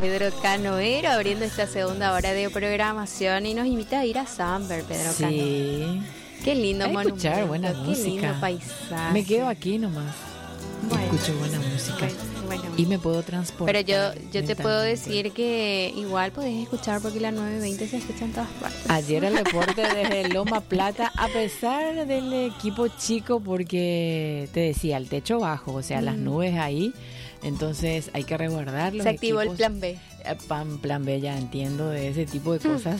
Pedro Canoero abriendo esta segunda hora de programación y nos invita a ir a Samber, Pedro Canoero. Sí. Qué lindo monumento, escuchar buena qué música. lindo paisaje. Me quedo aquí nomás. Bueno, Escucho buena música. bueno. Y me puedo transportar. Pero yo te puedo decir que igual podés escuchar porque las 9:20 se escucha en todas partes. Ayer el deporte desde Loma Plata, a pesar del equipo chico, porque te decía, el techo bajo, o sea, las nubes ahí, entonces hay que resguardar los Se activó equipos. el plan B. Plan B, ya entiendo de ese tipo de cosas.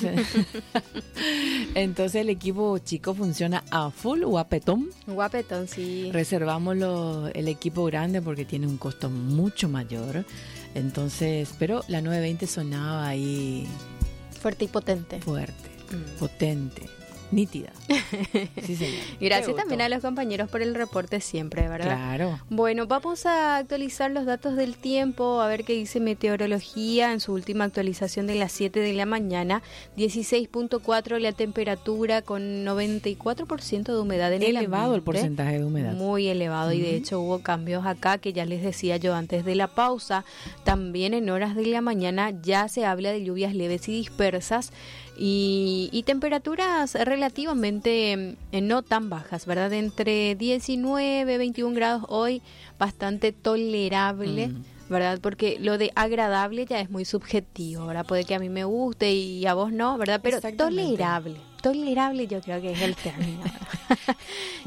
Entonces el equipo chico funciona a full o a petón. Guapetón, sí. Reservamos el equipo grande porque tiene un costo mucho mayor. Entonces, pero la 920 sonaba ahí Fuerte y potente. fuerte, potente, nítida. Sí, señor. Gracias también a los compañeros por el reporte siempre, ¿verdad? Claro. Bueno, vamos a actualizar los datos del tiempo, a ver qué dice meteorología en su última actualización de las 7 de la mañana. 16.4 la temperatura con 94% de humedad en el Elevado el ambiente. porcentaje de humedad. Muy elevado y de hecho hubo cambios acá que ya les decía yo antes de la pausa. También en horas de la mañana ya se habla de lluvias leves y dispersas y temperaturas relativamente no tan bajas, ¿verdad? Entre 19 21 grados hoy, bastante tolerable, ¿verdad? Porque lo de agradable ya es muy subjetivo, ¿verdad? Puede que a mí me guste y a vos no, ¿verdad? Pero tolerable yo creo que es el término, ¿verdad?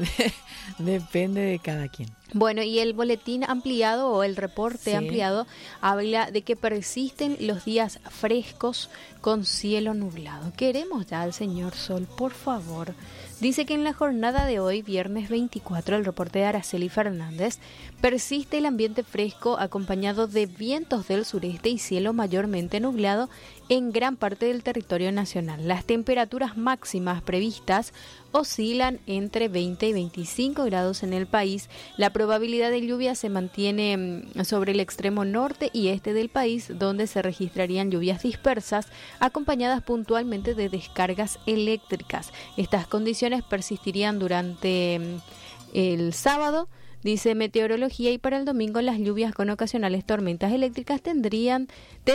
Depende de cada quien. Bueno, y el boletín ampliado o el reporte Sí. ampliado habla de que persisten los días frescos con cielo nublado. Queremos ya al señor Sol, por favor. Dice que en la jornada de hoy, viernes 24, el reporte de Araceli Fernández, persiste el ambiente fresco acompañado de vientos del sureste y cielo mayormente nublado en gran parte del territorio nacional. Las temperaturas máximas previstas oscilan entre 20 y 25 grados en el país. La probabilidad de lluvia se mantiene sobre el extremo norte y este del país, donde se registrarían lluvias dispersas acompañadas puntualmente de descargas eléctricas. Estas condiciones persistirían durante el sábado, dice meteorología, y para el domingo las lluvias con ocasionales tormentas eléctricas tenderían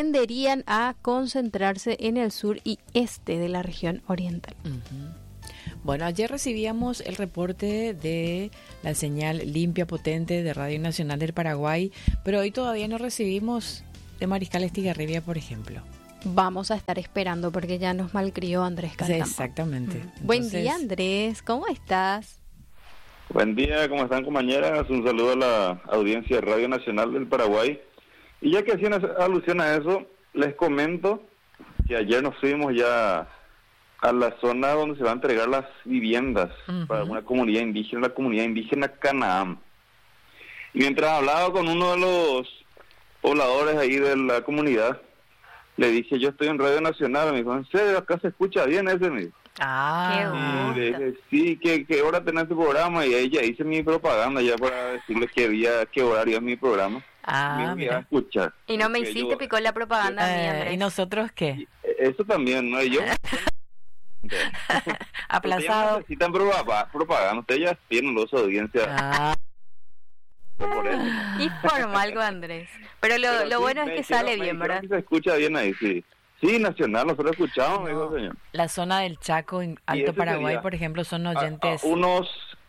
a concentrarse en el sur y este de la región oriental. Bueno, ayer recibíamos el reporte de la señal limpia potente de Radio Nacional del Paraguay, pero hoy todavía no recibimos de Mariscal Estigarribia, por ejemplo. Vamos a estar esperando porque ya nos malcrió Andrés Sí, Cantama. exactamente. Buen Entonces, día, Andrés, ¿cómo estás? Buen día, ¿cómo están, compañeras? Un saludo a la audiencia de Radio Nacional del Paraguay. Y ya que hacían alusión a eso, les comento que ayer nos fuimos ya a la zona donde se van a entregar las viviendas para una comunidad indígena, la comunidad indígena Canaán. Y mientras hablaba con uno de los pobladores ahí de la comunidad, le dije, yo estoy en Radio Nacional. Me dijo, ¿en serio? Acá se escucha bien ese, me dijo. Ah, Y le dije, sí, ¿qué hora tenés tu programa? Y ahí ya hice mi propaganda ya para decirles qué horario es mi programa. Me iba a mira. escuchar. Y no me Porque hiciste yo- picó la propaganda a mí, Andrés. ¿Y nosotros qué? Eso también, ¿no? Yo... Aplazado. Ustedes necesitan propaganda, ustedes ya tienen los audiencias. Ah, Por eso. Informa algo, Andrés. Pero Pero lo sí, bueno es me que dijeron- sale me bien, dijeron ¿verdad? que se escucha bien ahí, sí. Sí, Nacional, nosotros escuchamos, me dijo el señor. la zona del Chaco, en Alto ese Paraguay, sería por ejemplo, son A oyentes. unos,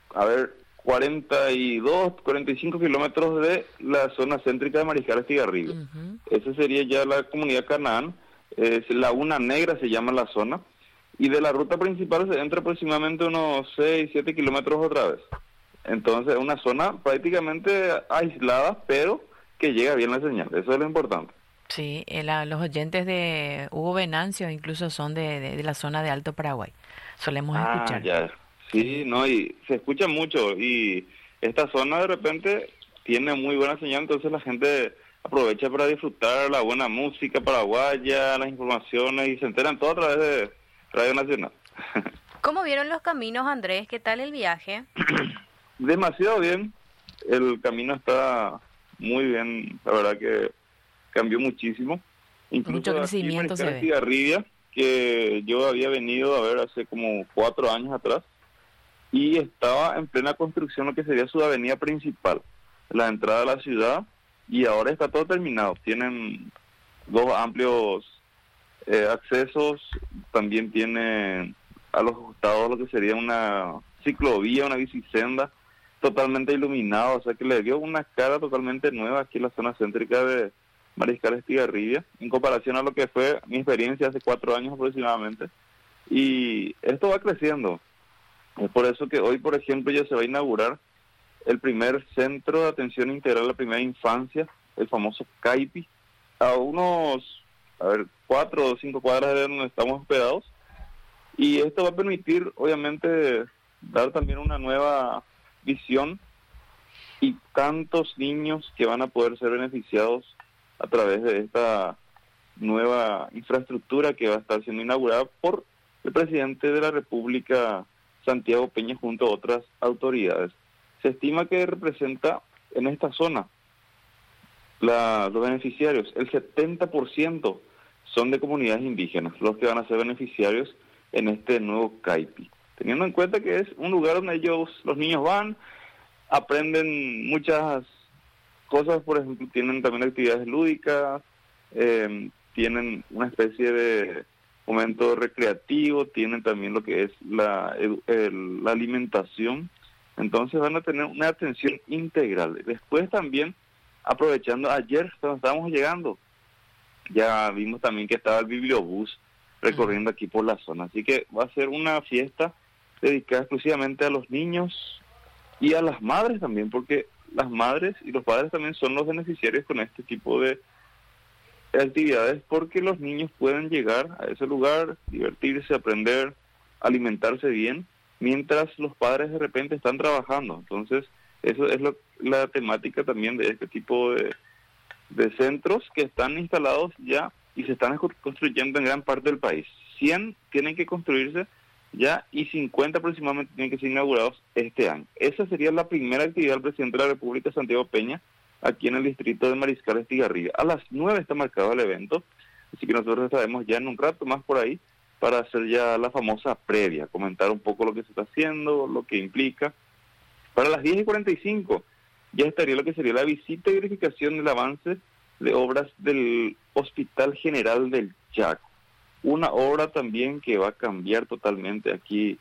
42, 45 kilómetros de la zona céntrica de Mariscal Estigarribia. Ujú. Esa sería ya la comunidad Canaán. Laguna Negra se llama la zona. Y de la ruta principal se entra aproximadamente unos 6, 7 kilómetros otra vez. Entonces, una zona prácticamente aislada, pero que llega bien la señal. Eso es lo importante. Sí, los oyentes de Hugo Venancio incluso son de la zona de Alto Paraguay. Solemos escuchar. Ya. Sí, no, y se escucha mucho. Y esta zona de repente tiene muy buena señal, entonces la gente aprovecha para disfrutar la buena música paraguaya, las informaciones, y se enteran todo a través de Radio Nacional. ¿Cómo vieron los caminos, Andrés? ¿Qué tal el viaje? Demasiado bien, el camino está muy bien, la verdad que cambió muchísimo. Incluso Mucho crecimiento se ve. Estigarribia, que yo había venido a ver hace como 4 años atrás, y estaba en plena construcción lo que sería su avenida principal, la entrada a la ciudad, y ahora está todo terminado. Tienen dos amplios accesos, también tiene a los costados lo que sería una ciclovía, una bicisenda totalmente iluminado, o sea que le dio una cara totalmente nueva aquí en la zona céntrica de Mariscal Estigarribia, en comparación a lo que fue mi experiencia hace 4 años aproximadamente, y esto va creciendo. Es por eso que hoy, por ejemplo, ya se va a inaugurar el primer centro de atención integral a la primera infancia, el famoso CAIPI, a unos 4 o 5 cuadras de donde estamos hospedados, y esto va a permitir, obviamente, dar también una nueva visión y tantos niños que van a poder ser beneficiados a través de esta nueva infraestructura que va a estar siendo inaugurada por el presidente de la República, Santiago Peña, junto a otras autoridades. Se estima que representa en esta zona los beneficiarios, el 70% son de comunidades indígenas, los que van a ser beneficiarios en este nuevo CAIPI. Teniendo en cuenta que es un lugar donde los niños van, aprenden muchas cosas, por ejemplo, tienen también actividades lúdicas, tienen una especie de momento recreativo, tienen también lo que es la alimentación, entonces van a tener una atención integral. Después también, aprovechando, ayer cuando estábamos llegando, ya vimos también que estaba el bibliobús recorriendo aquí por la zona, así que va a ser una fiesta dedicada exclusivamente a los niños y a las madres también, porque las madres y los padres también son los beneficiarios con este tipo de actividades, porque los niños pueden llegar a ese lugar, divertirse, aprender, alimentarse bien, mientras los padres de repente están trabajando. Entonces, eso es la temática también de este tipo de centros que están instalados ya y se están construyendo en gran parte del país. 100 tienen que construirse ya y 50 aproximadamente tienen que ser inaugurados este año. Esa sería la primera actividad del presidente de la República, Santiago Peña, aquí en el distrito de Mariscal Estigarribia. A las 9 está marcado el evento, así que nosotros estaremos ya en un rato más por ahí para hacer ya la famosa previa, comentar un poco lo que se está haciendo, lo que implica. Para las 10:45 ya estaría lo que sería la visita y verificación del avance de obras del Hospital General del Chaco. Una obra también que va a cambiar totalmente aquí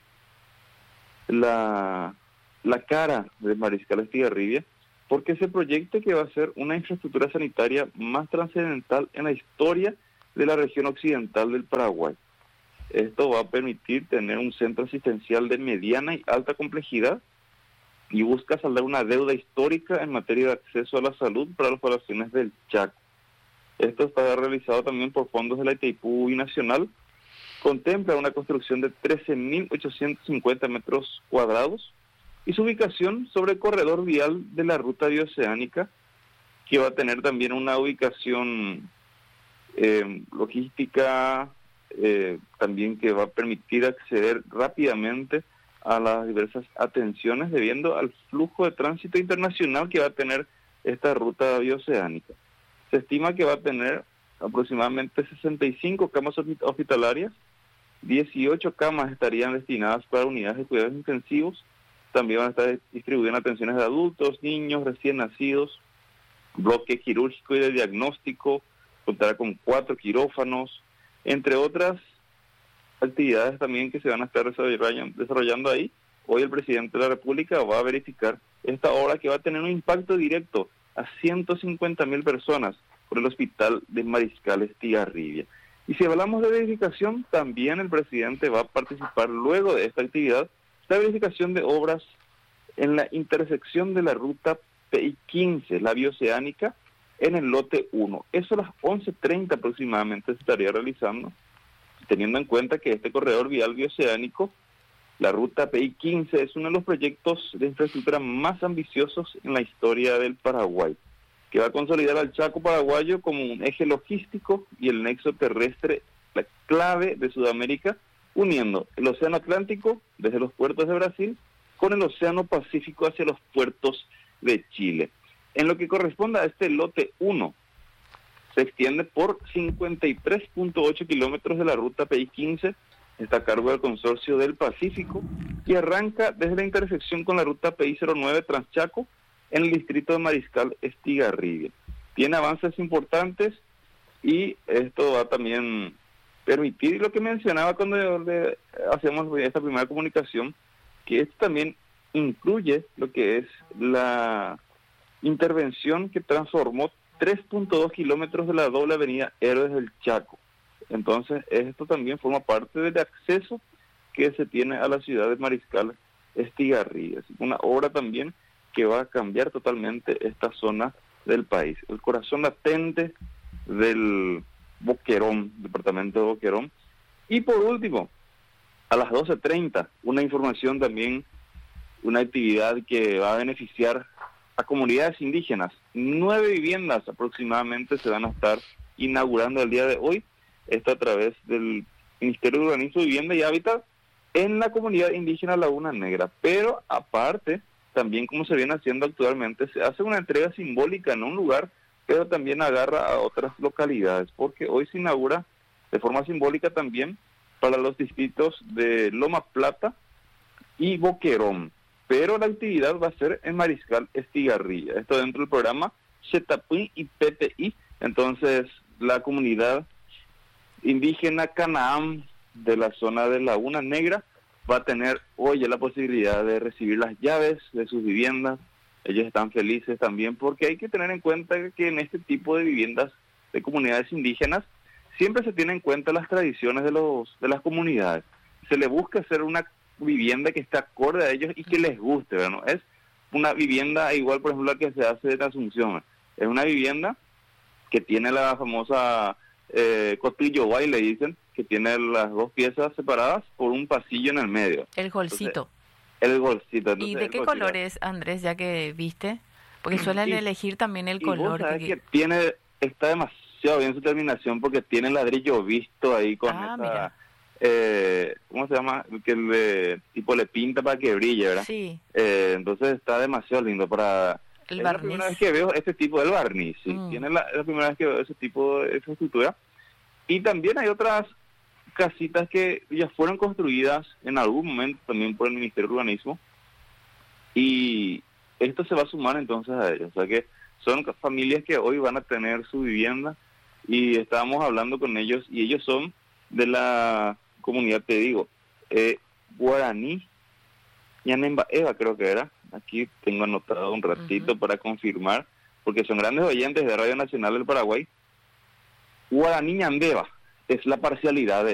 la cara de Mariscal Estigarribia, porque se proyecta que va a ser una infraestructura sanitaria más trascendental en la historia de la región occidental del Paraguay. Esto va a permitir tener un centro asistencial de mediana y alta complejidad y busca saldar una deuda histórica en materia de acceso a la salud para las poblaciones del Chaco. Esto está realizado también por fondos de la Itaipú Binacional. Contempla una construcción de 13.850 metros cuadrados y su ubicación sobre el corredor vial de la ruta bioceánica, que va a tener también una ubicación logística, también que va a permitir acceder rápidamente a las diversas atenciones debido al flujo de tránsito internacional que va a tener esta ruta bioceánica. Se estima que va a tener aproximadamente 65 camas hospitalarias, 18 camas estarían destinadas para unidades de cuidados intensivos, también van a estar distribuidas atenciones de adultos, niños, recién nacidos, bloque quirúrgico y de diagnóstico, contará con 4 quirófanos, entre otras actividades también que se van a estar desarrollando ahí. Hoy el presidente de la República va a verificar esta obra que va a tener un impacto directo a 150.000 personas por el hospital de Mariscal Estigarribia. Y si hablamos de verificación, también el presidente va a participar luego de esta actividad, la verificación de obras en la intersección de la ruta PI 15, la bioceánica, en el lote 1. Eso a las 11:30 aproximadamente se estaría realizando, teniendo en cuenta que este corredor vial bioceánico, la ruta PI 15, es uno de los proyectos de infraestructura más ambiciosos en la historia del Paraguay, que va a consolidar al Chaco paraguayo como un eje logístico y el nexo terrestre, la clave de Sudamérica, uniendo el Océano Atlántico desde los puertos de Brasil con el Océano Pacífico hacia los puertos de Chile. En lo que corresponde a este lote 1, se extiende por 53.8 kilómetros de la ruta PI 15, está a cargo del Consorcio del Pacífico y arranca desde la intersección con la ruta PI 09 Transchaco en el distrito de Mariscal Estigarribia. Tiene avances importantes y esto va a también permitir lo que mencionaba cuando hacíamos esta primera comunicación, que esto también incluye lo que es la intervención que transformó 3.2 kilómetros de la doble avenida Héroes del Chaco. Entonces, esto también forma parte del acceso que se tiene a la ciudad de Mariscal Estigarribia. Una obra también que va a cambiar totalmente esta zona del país. El corazón latente del Boquerón, departamento de Boquerón. Y por último, a las 12:30, una información también, una actividad que va a beneficiar a comunidades indígenas. 9 viviendas aproximadamente se van a estar inaugurando el día de hoy. Esto a través del Ministerio de Urbanismo, Vivienda y Hábitat en la comunidad indígena Laguna Negra. Pero aparte, también como se viene haciendo actualmente, se hace una entrega simbólica en un lugar, pero también agarra a otras localidades, porque hoy se inaugura de forma simbólica también para los distritos de Loma Plata y Boquerón. Pero la actividad va a ser en Mariscal Estigarribia. Esto dentro del programa Xetapui y PTI. Entonces, la comunidad indígena Canaán de la zona de Laguna Negra va a tener hoy la posibilidad de recibir las llaves de sus viviendas. Ellos están felices también porque hay que tener en cuenta que en este tipo de viviendas de comunidades indígenas siempre se tienen en cuenta las tradiciones de las comunidades. Se le busca hacer una vivienda que esté acorde a ellos y que les guste, ¿verdad? ¿No? Es una vivienda igual, por ejemplo, la que se hace en Asunción. Es una vivienda que tiene la famosa cotillo guay, le dicen, que tiene las dos piezas separadas por un pasillo en el medio. El golcito. El golcito. ¿Y de qué color es, Andrés, ya que viste? Porque suelen elegir también el color. Vos sabés que está demasiado bien su terminación porque tiene ladrillo visto ahí con esa... ¿cómo se llama? Que tipo le pinta para que brille, ¿verdad? Sí. Entonces está demasiado lindo para... El es barniz. la primera vez que veo este tipo del barniz, sí. Es la primera vez que veo ese tipo de estructura. Y también hay otras casitas que ya fueron construidas en algún momento también por el Ministerio de Urbanismo. Y esto se va a sumar entonces a ellos. O sea que son familias que hoy van a tener su vivienda y estábamos hablando con ellos y ellos son de la comunidad, te digo, Guaraní, Ñanemba Eva creo que era. Aquí tengo anotado un ratito para confirmar, porque son grandes oyentes de Radio Nacional del Paraguay. Guaraní Ñandeva es la parcialidad de